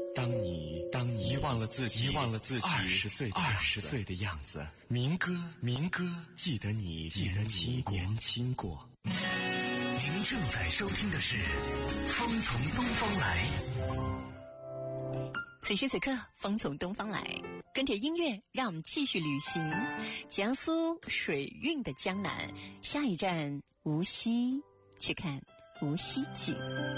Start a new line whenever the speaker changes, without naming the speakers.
当你遗忘了自己20岁的样子，民歌，记得你年轻过。
您正在收听的是《风从东方来》。
此时此刻，风从东方来，跟着音乐，让我们继续旅行江苏水韵的江南。下一站无锡，去看无锡景。